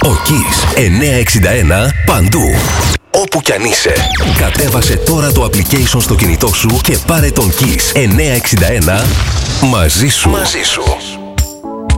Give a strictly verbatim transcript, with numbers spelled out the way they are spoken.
Ο Kiss εννιακόσια εξήντα ένα παντού. Όπου κι αν είσαι, κατέβασε τώρα το application στο κινητό σου και πάρε τον Kiss εννιακόσια εξήντα ένα μαζί σου. Μαζί σου.